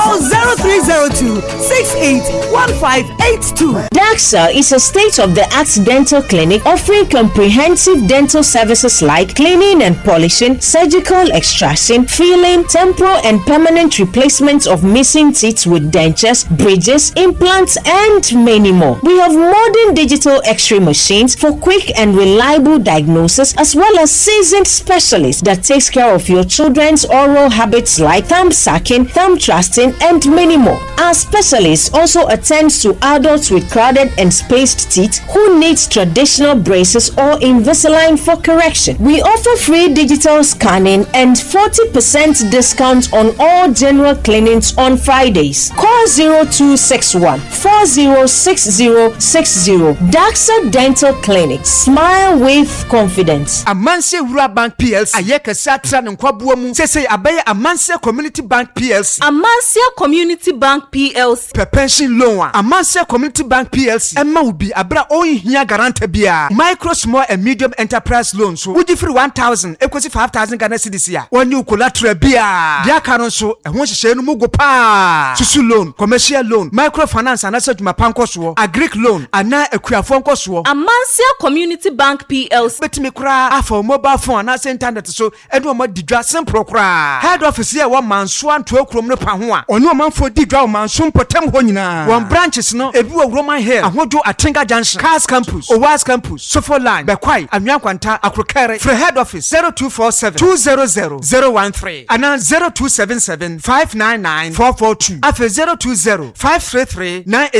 Call 0302 681582. DAXA is a state-of-the-art dental clinic offering comprehensive dental services like cleaning and polishing, surgical extraction, filling, temporal and permanent replacement of missing teeth with dentures, bridges, implants, and many more. We have modern digital X-ray machines for quick and reliable diagnosis, as well as seasoned specialists that takes care of your children's oral habits like thumb sucking, thumb thrusting, and many more. Our specialists also attend to adults with crowded and spaced teeth who need traditional braces or Invisalign for correction. We offer free digital scanning and 40% discount on all general cleanings on Fridays. Call 0261 406060. DAXA Dental Clinic. Smile with confidence. Amanse Rural Bank PLC. Ayeka satra nkwabuamu. Sese abaye Amanse Community Bank PLC. Amanse Community Bank PLC. Pension loan. Amanse Community Bank PLC. Emma ubi abra ohia garante bia. Micro, small and medium enterprise loans. So would you free 1,000 equals 5,000 Ghana cedis here. One new collateral bia. Dia karon so e won hye no mugo pa. Susu loan, commercial loan, microfinance and asset mapanko so, agric loan, ana ekuafo so. Amanse Community Bank PLC. Betimi kra afa mobile phone na internet so edu mo didwa simple kra. Head office here one man so anto ekrom no pa ho a. Oni o manfo didwa o man so potem ho nyina. One branches no ebi wo Roman Hill, ahodo Atinga Junction, Cars Campus, Owas Campus, Sofo Line, Bekwai, Anyankwanta, Akrokere. For head office 0247 200 013 and 0277 599 442. After 020 533 9